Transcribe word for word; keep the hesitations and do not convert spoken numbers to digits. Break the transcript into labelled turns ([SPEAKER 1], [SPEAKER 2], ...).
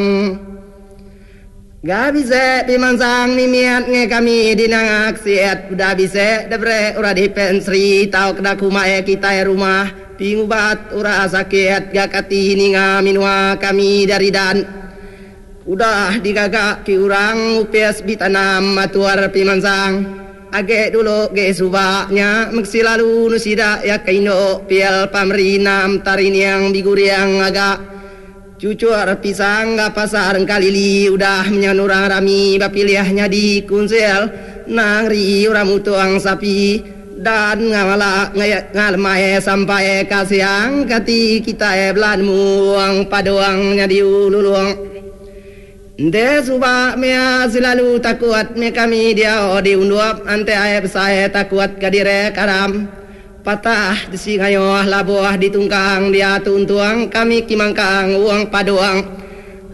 [SPEAKER 1] Gak bisa pimansang nimiat nge kami dinangak siat udah bisa debre ura di pensri tau kena kumae kita rumah pingubat ura sakit gak kati ninga minua kami dari dan udah digagak ki urang upes bitanam matuar pimansang age dulu ge subaknya meksi lalu nusida ya kaino pial pamrinam tarin yang biguriang agak cucur pisang gak pasar kalili udah menyanurang rami bapiliahnya di kunsel nangri uramu tuang sapi dan ngamala ngalmae sampai kasiang kati kita e belan muang padoangnya di ululuang de suba mea selalu takut me kami dia di unduap ante ae saya takut kadire karam patah di singayo labuah ditungkang dia tuntuang kami kimangkang uang padoang